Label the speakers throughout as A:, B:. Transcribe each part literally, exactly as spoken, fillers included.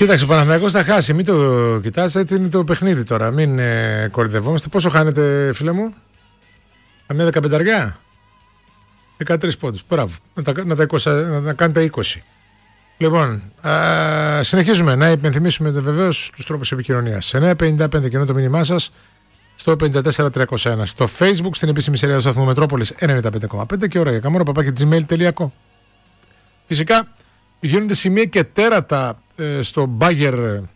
A: Κοίταξε, ο Παναθηναϊκός θα χάσει. Μην το κοιτάς, έτσι είναι το παιχνίδι τώρα. Μην ε, κορυδευόμαστε. Πόσο χάνετε, φίλε μου? Καμιά δεκαπενταριά. δεκατρείς πόντους. Μπράβο. Να τα, να τα, είκοσι, να τα κάνετε είκοσι. Λοιπόν, α, συνεχίζουμε να υπενθυμίσουμε βεβαίως τους τρόπους επικοινωνίας. εννιά πενήντα πέντε και ενώ το μήνυμά σας στο πενήντα τέσσερα τριακόσια ένα. Στο Facebook, στην επίσημη σειρά του σταθμού Μετρόπολης ενενήντα πέντε κόμμα πέντε και ώρα για καμόρα παπάκι τζιμέιλ τελεία κομ. Φυσικά γίνονται σημεία και τέρατα ε, στο Μπάγερ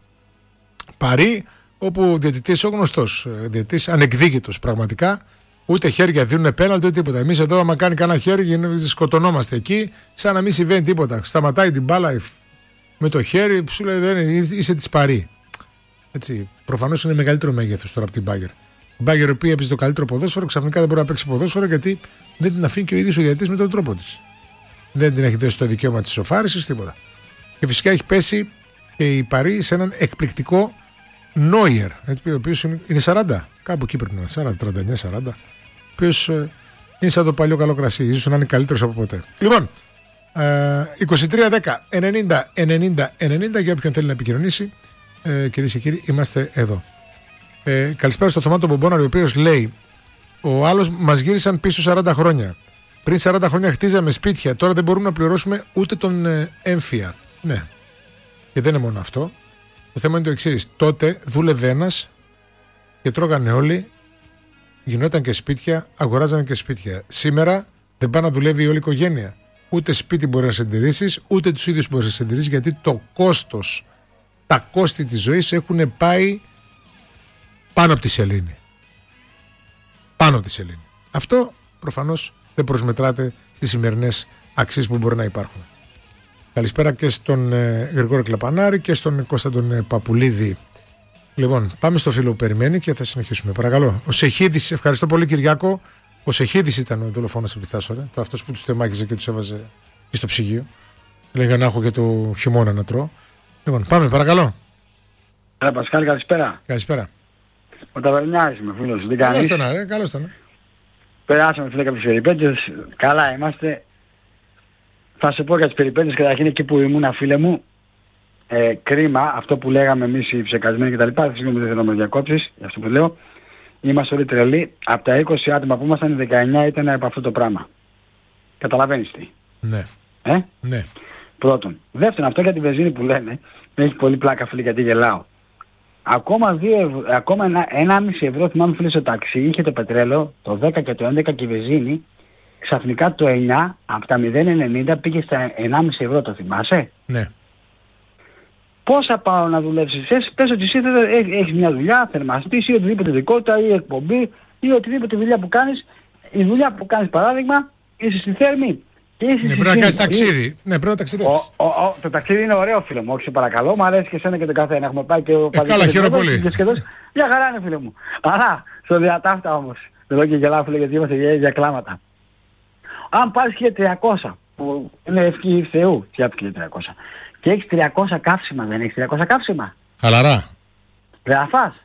A: Παρί, όπου ο διαιτητής, ο γνωστός διαιτητής, ανεκδίκητος πραγματικά, ούτε χέρια δίνουν πέναλτι ούτε τίποτα. Εμείς εδώ, άμα κάνει κανένα χέρι, σκοτωνόμαστε εκεί, σαν να μην συμβαίνει τίποτα. Σταματάει την μπάλα με το χέρι, σου λέει δεν είναι, είσαι της Παρί. Έτσι, προφανώς είναι μεγαλύτερο μέγεθος τώρα από την Μπάγερ. Η Μπάγερ, η οποία έπαιζε το καλύτερο ποδόσφαιρο, ξαφνικά δεν μπορεί να παίξει ποδόσφαιρο γιατί δεν την αφήνει και ο ίδιος ο διαιτητής με τον τρόπο της. Δεν την έχει δώσει το δικαίωμα της ισοφάρισης, τίποτα. Και φυσικά έχει πέσει και η Παρί σε έναν εκπληκτικό Νόιερ, ο οποίος είναι σαράντα, κάπου εκεί πρέπει να είναι, σαράντα, τριάντα εννιά σαράντα, ο οποίος ε, είναι σαν το παλιό καλό κρασί, ίσως να είναι καλύτερος από ποτέ. Λοιπόν, ε, είκοσι τρία δέκα ενενήντα ενενήντα ενενήντα για όποιον θέλει να επικοινωνήσει, ε, κυρίες και κύριοι, είμαστε εδώ. Ε, καλησπέρα στο Θωμάτο Μπομπόναρη, ο οποίος λέει: ο άλλος μας γύρισαν πίσω σαράντα χρόνια. Πριν σαράντα χρόνια χτίζαμε σπίτια, τώρα δεν μπορούμε να πληρώσουμε ούτε τον ε, έμφυα. Ναι, και δεν είναι μόνο αυτό. Το θέμα είναι το εξής. Τότε δούλευε ένας και τρώγανε όλοι, γινόταν και σπίτια, αγοράζανε και σπίτια. Σήμερα δεν πάει να δουλεύει η όλη οικογένεια. Ούτε σπίτι μπορεί να συντηρήσεις, ούτε τους ίδιους μπορεί να συντηρήσεις, γιατί το κόστος, τα κόστη της ζωής έχουν πάει πάνω από τη σελήνη. Πάνω από τη σελήνη. Αυτό προφανώς δεν προσμετράται στις σημερινές αξίες που μπορεί να υπάρχουν. Καλησπέρα και στον ε, Γρηγόρη Κλαπανάρη και στον Κώστα τον ε, Παπουλίδη. Λοιπόν, πάμε στο φίλο που περιμένει και θα συνεχίσουμε. Παρακαλώ. Ο Σεχίδης, ευχαριστώ πολύ Κυριάκο. Ο Σεχίδης ήταν ο δολοφόνος από τη Θάσορα. Το αυτός που τους τεμάχιζε και τους έβαζε και στο ψυγείο. Λέγανε να έχω και το χειμώνα να τρώω. Λοιπόν, πάμε, παρακαλώ.
B: Καλησπέρα Πασχάλη, καλησπέρα.
A: Καλησπέρα.
B: Ο Ταβερνιάρης είμαι φίλος, δεν κάνεις?
A: Καλώς τον, καλώς τον.
B: Περάσαμε φίλε κάποιες περιπέτειες, καλά είμαστε. Θα σου πω για τις περιπέτειες, καταρχήν εκεί που ήμουν φίλε μου, ε, κρίμα, αυτό που λέγαμε εμείς οι ψεκασμένοι κτλ. Συγγνώμη, δεν θέλω να με διακόψεις, για αυτό που λέω. Είμαστε όλοι τρελοί. Από τα είκοσι άτομα που ήμασταν, οι δεκαεννιά ήταν από αυτό το πράγμα. Καταλαβαίνεις τι?
A: Ναι.
B: Ε?
A: Ναι.
B: Πρώτον. Δεύτερον, αυτό για τη βενζίνη που λένε, έχει πολύ πλάκα φίλε γιατί γελάω. Ακόμα, δύο, ακόμα ένα, ένα μισή ευρώ, θυμάμαι φίλε στο ταξί, είχε το πετρέλαιο, το δέκα και το έντεκα και η βενζίνη. Ξαφνικά το εννιά από τα μηδέν κόμμα ενενήντα πήγε στα ενάμιση ευρώ, το θυμάσαι?
A: Ναι.
B: Πόσα πάω να δουλέψεις? Πες ότι εσύ έχεις μια δουλειά, θερμαστής ή οτιδήποτε δικότητα ή εκπομπή ή οτιδήποτε δουλειά που κάνεις. Η δουλειά που κάνεις παράδειγμα, είσαι στη Θέρμη και είσαι
A: ναι,
B: στη
A: πρέπει να κάνεις ταξίδι. Ναι, πρέπει να ταξιδέψεις.
B: Ο, ο, ο, το ταξίδι είναι ωραίο φίλε μου, όχι σε παρακαλώ, μου αρέσει και εσένα και τον καθένα. Έχουμε πάει και ο
A: ε, καλά, χαίρομαι πολύ.
B: Μια χαρά είναι φίλε μου. Αλλά στο διατάφτα όμως, εδώ και γελάω φίλε γιατί είμαστε για, για κλάματα. Αν πάρεις χίλια τριακόσια που είναι ευχή Θεού, τι χίλια τριακόσια, και έχεις τριακόσια καύσιμα, δεν έχεις τριακόσια καύσιμα?
A: Χαλαρά.
B: Δεν θα φας.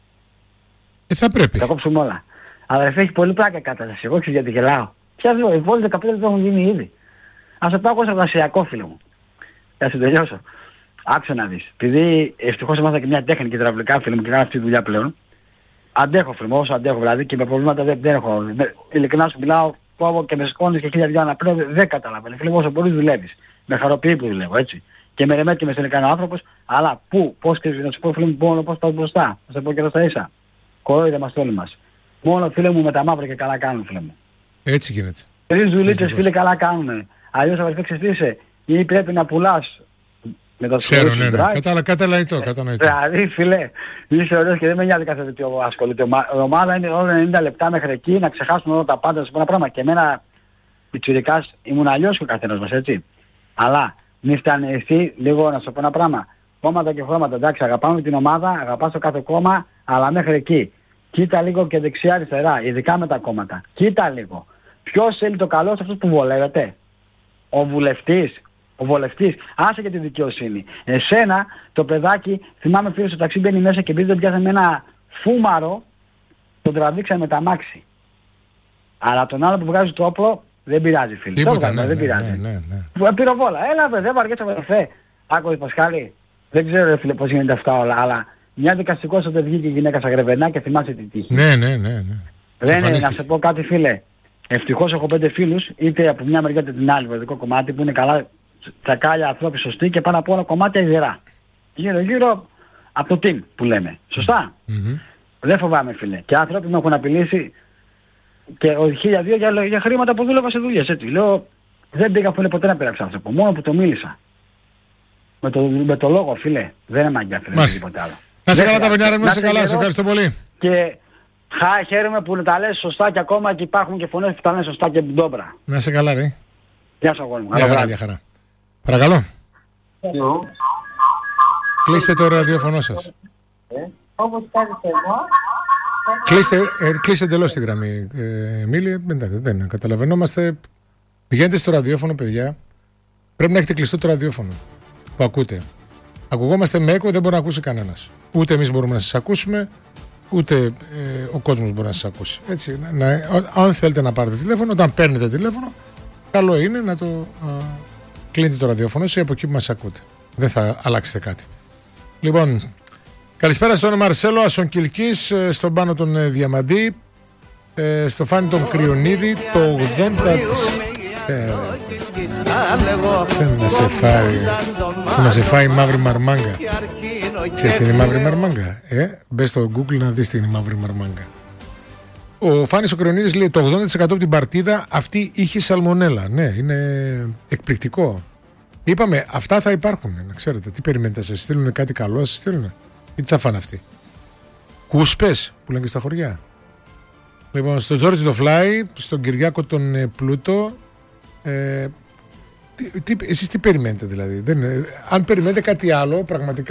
A: Ε, θα πρέπει.
B: Θα κόψουμε όλα. Αλλά έχει πολύ πλάκα κατάσταση. Εγώ ξέρω γιατί γελάω. Ποια δύο, οι βόλες δεκαπέντε δεν έχουν γίνει ήδη. Ας το πάω εγώ σε εργασιακό φίλε μου. Θα σου τελειώσω. Άκουσα να δεις. Επειδή ευτυχώς ήμασταν και μια τέχνη και υδραυλικά φίλε μου και κάνω αυτή τη δουλειά πλέον. Αντέχω φίλε μου, όσο αντέχω δηλαδή και με προβλήματα δεν, δεν έχω. Ειλικρινά σου μιλάω. Πω και με σκόνες και χίλια δυο αναπλέον δεν καταλαβαίνω. Φίλε μου, όσο πολύ δουλεύεις. Με χαροποιεί που δουλεύω, έτσι. Και με ρεμέτει και με στέλνει κανένα άνθρωπος. Αλλά πού, πώς και να σου πω φίλε μου, μόνο πώς πάω μπροστά. Να σου πω και εδώ στα ίσα. Κορόιδε μας όλοι μας. Μόνο φίλε μου με τα μαύρα και καλά κάνουν φίλε μου.
A: Έτσι γίνεται.
B: Τρεις δουλίτσες φίλε καλά κάνουν. Αλλιώς θα βρεθεί ξεστήσε. Ή πρέπει να πουλάς. Με το
A: ξέρω, ναι, ναι. Κατάλα, κατανοητό, κατανοητό.
B: Δηλαδή, φίλε, είσαι ωραίος και δεν με νοιάζει κάθε τι ασχολείται. Η ομάδα είναι όλα ενενήντα λεπτά μέχρι εκεί, να ξεχάσουμε όλα τα πάντα, να σου πω ένα πράγμα. Και εμένα, πιτσιρικάς, ήμουν αλλιώς και ο καθένας μας, έτσι. Αλλά, μη φτάνει εσύ, λίγο να σου πω ένα πράγμα. Κόμματα και χρώματα, εντάξει, αγαπάμε την ομάδα, αγαπάς το κάθε κόμμα, αλλά μέχρι εκεί. Κοίτα λίγο και δεξιά-αριστερά, ειδικά με τα κόμματα. Κοίτα λίγο. Ποιος θέλει το καλό σε αυτούς που βολεύεται? Ο βουλευτής. Ο βολευτής, άσε και τη δικαιοσύνη. Εσένα, το παιδάκι, θυμάμαι φίλος στο ταξί μπαίνει μέσα και επειδή δεν πιάσαμε ένα φούμαρο, τον τραβήξαμε με τα μάξι. Αλλά τον άλλο που βγάζει το όπλο, δεν πειράζει φίλε.
A: Τίποτα,
B: το
A: ναι,
B: δεν
A: ναι,
B: πειράζει.
A: ναι, ναι, ναι.
B: Πυροβόλα, έλα δε, δεν βαριέσαι αδερφέ. Άκουες Πασχάλη, Δεν ξέρω ρε φίλε πώς γίνεται αυτά όλα, αλλά μια δικαστικός τότε βγήκε η γυναίκα στα Γρεβενά και θυμάσαι τι τύχη.
A: Ναι, ναι, ναι, ναι.
B: Δεν είναι, να σε πω κάτι φίλε. Ευτυχώς έχω πέντε φίλους, είτε από μια μεριά είτε την άλλη, βεδικό κομμάτι που είναι καλά τσακάλια, ανθρώποι σωστοί και πάνω από όλα κομμάτια ιδερά. Γύρω-γύρω από το team που λέμε. Σωστά.
A: Mm-hmm.
B: Δεν φοβάμαι φίλε. Και άνθρωποι με έχουν απειλήσει και ο χίλια δύο για, για χρήματα που δούλευα σε δουλειές. Έτσι. Λέω, δεν πήγα φίλε ποτέ να πειράξω άνθρωπο. Μόνο που το μίλησα. Με το, με το λόγο φίλε. Δεν είναι μαγκιά φίλε. Δεν τίποτε άλλο.
A: Να σε καλά τα παιδιά, να σε καλά. Σε ευχαριστώ πολύ.
B: Και χα, χαίρομαι που τα λες σωστά και ακόμα και υπάρχουν και φωνές που τα λένε σωστά και ντόμπρα.
A: Να σε καλά ρε.
B: Γεια σου αγόρι μου.
A: Γεια χαρά, γεια χαρά. Παρακαλώ.
B: Hello.
A: Κλείστε το ραδιόφωνο σας.
C: Ε, όπως κάνεις εγώ.
A: Κλείστε, ε, κλείστε εντελώς τη γραμμή, ε, Εμίλη. Εντάξει, δεν καταλαβαίνόμαστε. Πηγαίνετε στο ραδιόφωνο, παιδιά. Πρέπει να έχετε κλειστό το ραδιόφωνο που ακούτε. Ακουγόμαστε με έκο, δεν μπορεί να ακούσει κανένας. Ούτε εμείς μπορούμε να σας ακούσουμε, ούτε ε, ο κόσμος μπορεί να σας ακούσει. Έτσι, να, να, αν θέλετε να πάρετε τηλέφωνο, όταν παίρνετε τηλέφωνο, καλό είναι να το α, κλείνετε το ραδιόφωνο ή από εκεί που μας ακούτε. Δεν θα αλλάξετε κάτι. Λοιπόν, καλησπέρα στον Μαρσέλο Ασονκυλκής, στον Πάνο τον Διαμαντή, στο Φάνη τον Κρυονίδη, το ογδόντα τοις εκατό. Θέλει να σε φάει, να σε φάει η μαύρη μαρμάγκα. Ξέρεις τι είναι η μαύρη μαρμάγκα? Ε, μπες στο Google να δεις τι είναι η μαύρη μαρμάγκα. Ο Φάνης ο Κρυονίδης λέει το ογδόντα τοις εκατό από την παρτίδα αυτή είχε σαλμονέλα. Ναι, είναι εκπληκτικό. Είπαμε, αυτά θα υπάρχουν, να ξέρετε. Τι περιμένετε, θα σας στείλουν κάτι καλό, θα σας στείλουν. Ή τι θα φάνε αυτοί? Κούσπες που λένε και στα χωριά. Λοιπόν, στον Τζόρτζι το Φλάι, στον Κυριάκο τον ε, Πλούτο. Ε, τι, τι, εσείς τι περιμένετε δηλαδή? Δεν, ε, αν περιμένετε κάτι άλλο, πραγματικά.